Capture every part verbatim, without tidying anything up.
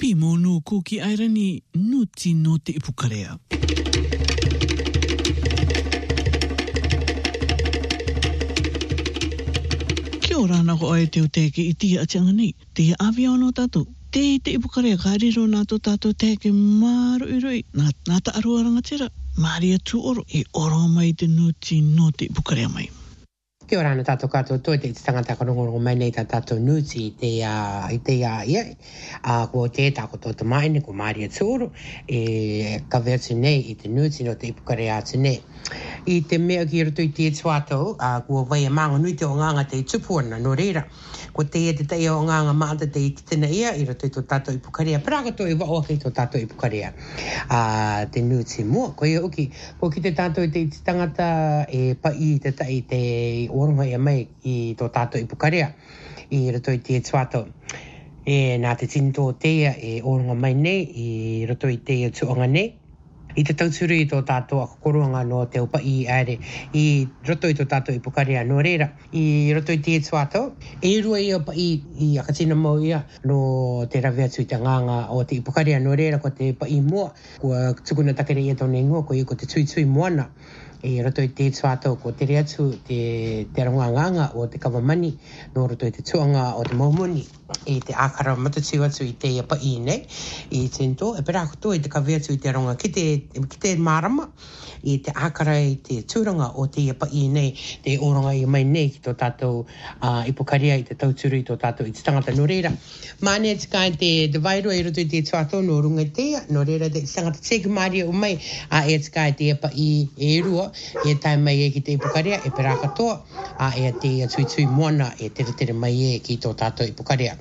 Pi monu ko ki airani nuti no te ipukarea. Kia ora na ko ai te uteke i tia atianga nei. Te awia ono tatu. Te te ipukarea kariro na to tatu teke maru iroi. Na, na ta arua rangatira. Maria tu oro. E oro mai te nuti no te ipukarea mai. Kia ora ana tātou katoa toi te tangata karongorongo mai nei tā tātou nuti i te uh, i te uh, ia uh, ko te tāko tō te maine ko Maria Tūro e ka vertu nei i te nuti no te ipukare atu nei i te mea ki roto i te tuatou uh, ko vai a manga nui te o nganga te tupuana no reira ko te e te te o nganga maata te i titena ia i roto i tō tātou ipukarea praka tō i wa oa kei tō tātou ipukarea uh, te nuti mua ko ia uki ko ki te tātou i te tangata e pa i te tai te oronga ia mai i tō tātou ipukarea i roto i te tuatou. E nā te tinto teia e oronga mai nei i roto i te tuonga nei. I te tauturu i tō tātou a kokoroanga no te upa i aere i roto i tō tātou ipukarea no reira i roto i te tuatou. E rua i opa i, i akatina mau ia no te rawe atu i te nganga o te ipukarea no reira ko te pa i mua kua tukuna takere i tōne ngua ko i ko te tui tui moana. E roto i te tuatau ko te reatu te, te ranganganga o te kawamani no roto i te tuanga o te maumuni i te akara matatu atu i te apa i nei i te nto e pera koto i te kaweatu i te ronga ki te, ki te marama i te akara i te tūranga o te apa i nei te oronga i mai nei ki tō tātou uh, ipukaria i te tauturu i tō tātou i te tangata no reira mane te kai te te vairua i roto i te tuatau no runga tea no reira te tangata teke maria o mai a e te kai te apa i e rua e tai mai e ki te ipukarea e pera katoa a e te tui tui moana e tere tere mai e ki tō tātou ipukarea.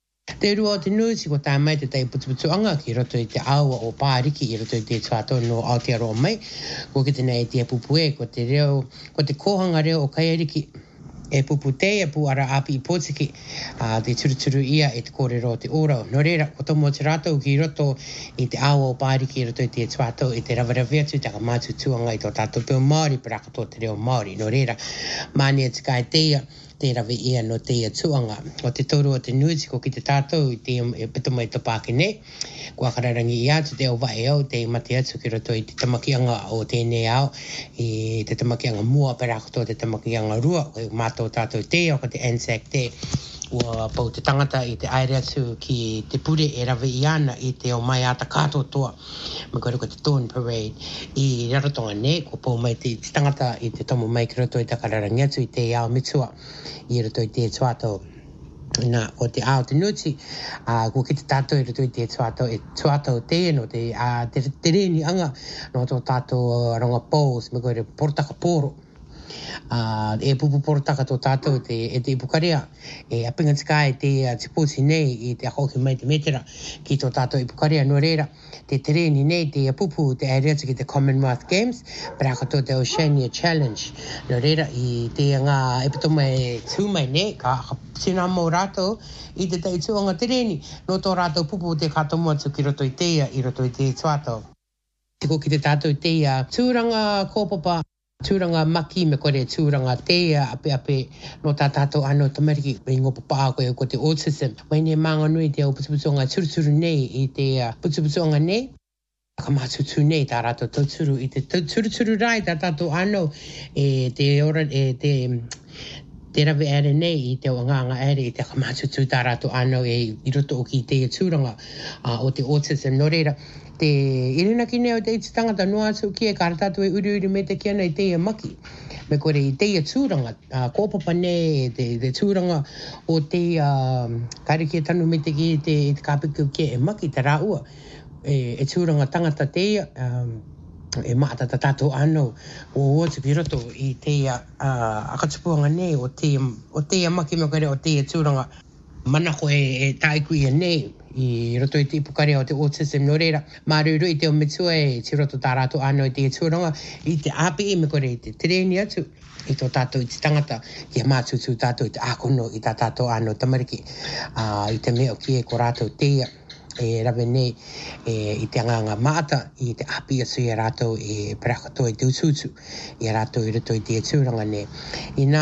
Te rua o te nuti ko tai mai te tai putuputuanga ki roto i te aua o pāriki i roto i te tuatau no Aotearoa mai ko ki te nei te pupue ko te reo ko te kohanga reo o Kaiariki e pupu te e pu ara api i pōtiki uh, te turuturu ia e te kōrero o te ora. No reira, ko tomo te rātou ki roto i te awa o pāriki i roto i te tuatau i te rawarawea atu taka mātu tuanga i tō tātou pēo Māori paraka tō te reo Māori. No reira, mani e te kai teia te rawe ia no te tuanga. O te toro o te nuiti ko ki te tātou i te e pito mai to pāke ne. Kua kararangi i atu te o wae au te mate atu ki roto i te tamakianga o tēnei au i te tamakianga mua paraka tō te tamakianga rua ko mātou tātou te o ko te Anzac te ua pau te tangata i te aere atu ki te pure e rawe i ana i te o mai ata kātou toa me kore ko te Dawn Parade i rarotonga ne ko pau mai te tangata i te tomo mai ki roto i te kararangi atu i te ao mitua i roto i te tuatau na o te ao te nuti uh, ko ki te tātou i roto i te tuatau e tuatau te no te, uh, te, te reni anga no tō tātou ronga pōs me kore portaka pōro Uh, e pupu porotaka tō tātou te, e te ipukarea e apinga tika e te uh, te pōsi nei i te ahoki mai te metera ki tō tātou ipukarea no reira te tereni nei te pupu te aereata ki te Commonwealth Games paraka tō te Oceania Challenge no reira i te ngā epitoma e tūmai nei ka tina mō rātou i te tei tuanga tereni no tō rātou pupu te katomo atu ki roto i teia i roto i te tuatau te ko ki te tātou i teia tūranga kōpapa tūranga maki me kore tūranga teia ape ape no tā tātou ano tamariki me ngō papa koe ko te autism. Mai ne manga nui te o putuputuanga turuturu nei i te uh, putuputuanga nei. Ka mātutu nei tā rātou tauturu i te turuturu rai tā tātou ano e te ora e te te rawe ere nei i te o nganga ere i te kamatutu tā rātou ano e i roto o ki te tūranga uh, o te autism no reira. Te irina ki neo te iti tangata no atu ki e karatatu e uri uri me te kiana i teia maki. Me kore i teia tūranga, uh, kōpapa ne te, te tūranga o te uh, kariki e tanu me te ki te, te kāpiku ki e maki te rā ua. E, e tūranga tangata teia, um, e maata ta tātou ano o otu ki roto i teia uh, akatupuanga ne o teia, o teia maki me kore o teia tūranga. Manako e, e taiku ia nei i roto i te ipukarea o te autism no reira. Maruru i te o mitua e ti roto tā rātou ano i te tūranga i te api i me kore i te tereni atu i tō tātou i te tangata i a mātutu tātou i te ākono i tā tātou ano tamariki uh, i te mea o ki e ko rātou teia e rawe nei e, i te anganga maata i te api atu i a rātou e parakato i te ututu i a rātou i roto i te tūranga nei. I nā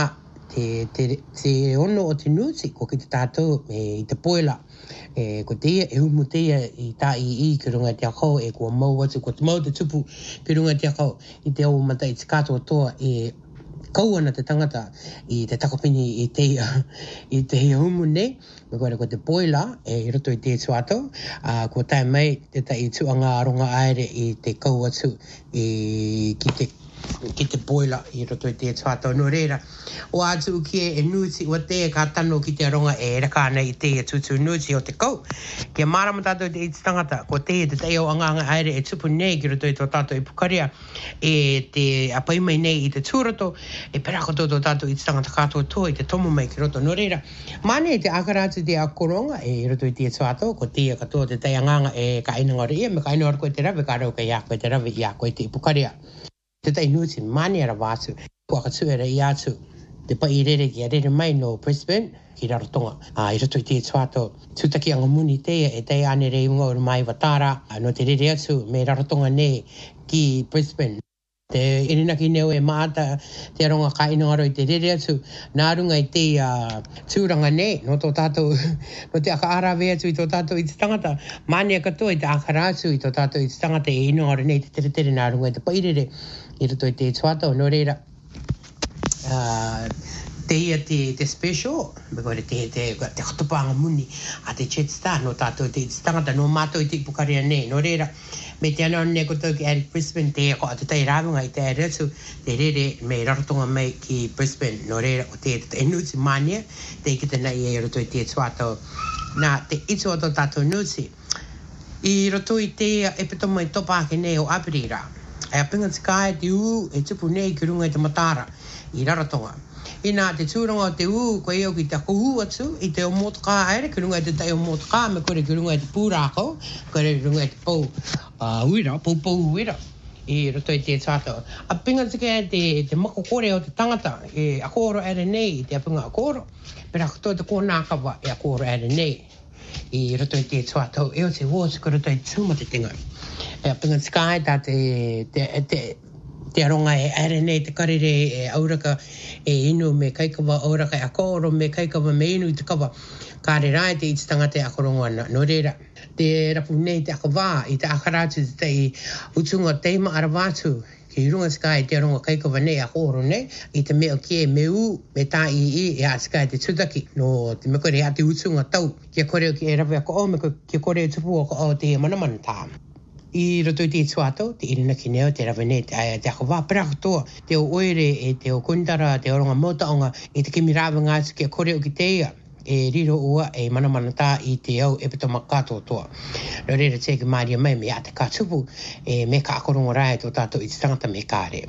te, te, te ono o te nusi ko ki te tātou e, i te poela. E, ko te ia e humu te ia i tā i i ki runga te akau e kua mau atu, ko te mau te tupu ki runga te akau i te au mata i te katoa toa e kauana te tangata i te takopini i te ia, i te ia humu nei. Me koe ko te poela e i roto i te tuato, uh, ko tai mai te tai tuanga aronga aere i te kau atu i ki te ki te poela i roto i te tuato no reira. O atu ki e nuti o te ka tano ki te aronga e raka nei i te tutu nuti o te kau. Kia marama tātou i te iti tangata, ko te te te o anganga aere e tupu nei ki roto i tō tātou i pukaria e te apai mai nei i te tūroto e perako tō tō tātou i te tangata katoa tō i te tomo mai ki roto no reira. Mane te akaratu te akoronga e roto i te tuato, ko te katoa te te anganga e ka inanga rea, me ka inanga koe te rawe, ka rau ka ia koe te rawe, ia koe te i pukaria. Te tai nuti mani ara wātu, kua katu era i atu, te pa i rere ki a rere mai no Brisbane, ki Rarotonga. Uh, I roto i te tuato, tūtaki anga muni teia e te ane rei unga ora mai watara, uh, no te rere atu me Rarotonga nei ki Brisbane. Te irinaki neo e maata te aronga ka inangaro i te rere atu, nā runga i te uh, tūranga nei, no tō tātou, no te aka arawe atu i tō tātou i te tangata, mani katoa i te akara atu i tō tātou i te tangata e inangaro nei te tere tere nā runga i te pairere i roto i te tuato, no reira. Uh, te ia te, te special, me koe te, te, te kotopanga muni a te Jetstar, no tātou te tangata, no mātou i te pukaria nei, no reira. Me te anō ne koto ki Eric Brisbane, te ko atu tai rāwunga i te aretu, te rere me Rarotonga mai ki Brisbane, no reira o te te enuti mania, te ki te nei e roto i te tuato. Nā, te ito o tō tātou nuti, i roto i te e peto mai topake nei o Abirira. E a pinga te kai te u e tupu nei ki runga i te matara i Rarotonga. I nā te tūranga o te u, koe eo ki te ako u atu, i te o motoka aere, ki runga i te tai o motoka, me kore ki runga i te pūrāko, kore ki runga i te pou uh, uira, pou pou uira, i roto i te tātou. A pinga te kai te, te makokore o te tangata, e akoro ere nei, i te apinga akoro, pera kuto te kōnākawa e akoro ere nei, i roto i te tātou, e o te wōs, ko roto i te tūma te tinga. E a pinga sky tā te, te, te, te aronga e ere nei te karere e auraka e inu me kaikawa auraka e akoro me kaikawa me inu i te kawa. Kāre rai te iti tangata e akoronga no reira. Te rapu nei te akawā i te akaratu te te utunga teima arawatu ki runga sky te aronga kaikawa nei akoro nei i te meo kie me u me tā i i e a sky te tutaki no te me kore a te utunga tau kia kore ki e rawe ako o me kia kore tupu ako o te manamana tā. I roto i te tuato, te irina ki neo, te rawe nei, te, te ako wā perako te o oere, e te o kundara, te oronga motaonga, e te kimi rawe ngātu ki a kore o ki te ia, e riro ua e manamana tā i te au e pito makato toa. No reira te ki Māria mai me a te kātupu, e me ka akorongo rai tō tātou i te tangata me kāre.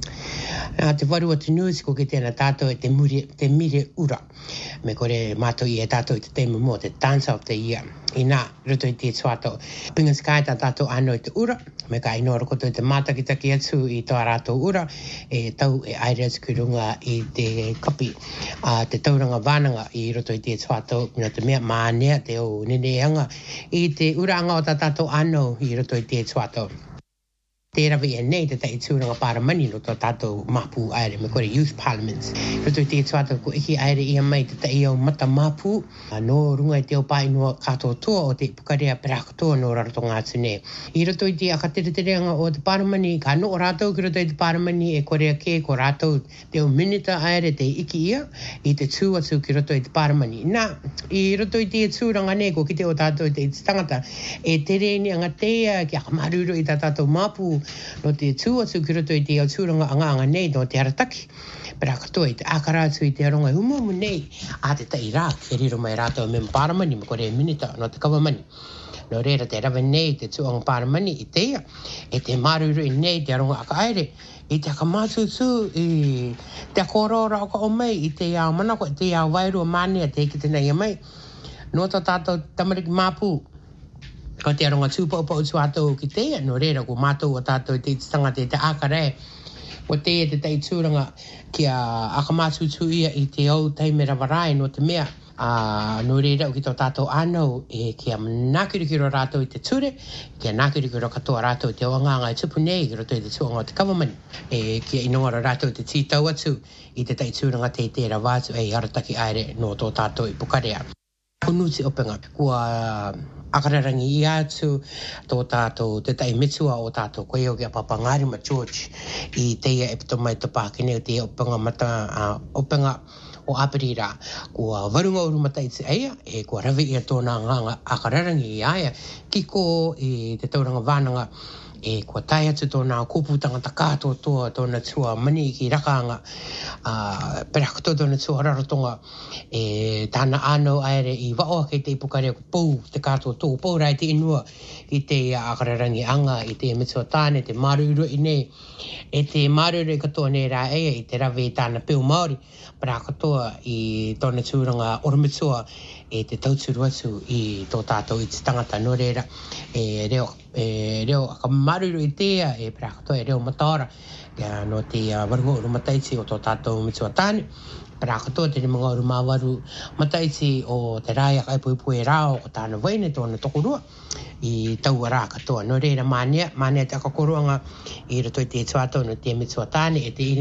Nā te waru o te nusi ko ki tēnā tātou e te, muri, te mire ura. Me kore mātou i e tātou i te teima mō, te dance of the year. I nā, roto i te tuato. Pinga skai tā tātou anō i te ura. Me ka inora koto i te mātakitaki atu i tō rātou ura. E tau e aere atu ki runga i te kapi. Uh, te tauranga wānanga i roto i te tuato. Mino te mea mānea te o neneanga. I te ura anga o tā tātou anō i roto i te tuato. Te rawe e nei te tai tūranga pāramani no tō tātou mapu aere, me kore youth parliaments. Roto i te tuata ko iki aere ia mai te tai au mata mapu, no runga i te o pai no katoa toa o te pukarea perakatoa no Rarotonga atu nei. I roto i te akateretereanga o te pāramani, ka no o rātou ki roto i te pāramani e korea ke ko rātou te o minita aere te iki ia, i te tū atu ki roto i te pāramani. Nā, i roto i te tūranga nei ko ki te o tātou i te tangata, e te reini anga teia ki akamaruru i tā tātou mapu, no te tū atu ki roto i te au tūranga anganga nei no te arataki. Pera katoa i te akara atu i te aronga humumu nei a te tai rā ke riro mai rātou me mparamani me kore minita no te kawamani. No reira te rawe nei te tūanga paramani i teia e te maruru i nei te aronga aka aere i te akamatu tū i te akorora o ka o mai i te au manako i te au wairua mania te ki te nei mai. No tā tātou tamariki māpū ko te aronga tūpau tu atou ki te, no reira ko mātou o tātou te tanga te te akare, o te te tei tūranga ki a akamātu tu ia i te au teimera warai no te mea, a no reira o ki tō tātou anau e kia nakirikiro rātou i te ture, kia nakirikiro katoa rātou i te oanganga i tupu nei, ki roto i te tuanga o te kawamani, e kia inongara rātou i te tītau atu, i te taitūranga te tēra wātu, e arataki aere no tō tātou i Pukarea. Kunuti openga, kua akararangi i atu tō tātou, te tai mitua o tātou koe o kia Papa Ngārima George, i teia e pito mai te pākene o te openga mata, uh, openga o Aperira, kua warunga uru mataiti aia, e kua rawi ia tōna nganga akararangi i aia, kiko i te tauranga wānanga, e kua tai atu tōna kōpūtanga takātoa toa tōna tua mani ki rakanga, uh, perakatoa tōna tua rarotonga, e tāna ānau aere i waoa kei te ipukarea ku pou te kātoa tō, pou rai te inua i te akararangi anga, i te mitua tāne, te maruru i nei, e te maruru i katoa nei rā eia, i te rawe i tāna peo Māori, perakatoa i tōna tūranga ormitua, e te tauturu atu i tō tātou i te tangata no reira, e reo, e reo ka maruru i tea, e perakatoa e reo mataora, e no te uh, warunga uru mataiti o tō tātou mitua tāne, perakatoa te mga uru māwaru mataiti o te rāia kai pui pui rāo o tāna waine tōna tokorua, i taua rā katoa. No reira mānea, mānea te akakoruanga i roto i te tuatau no te mitua tāne, e te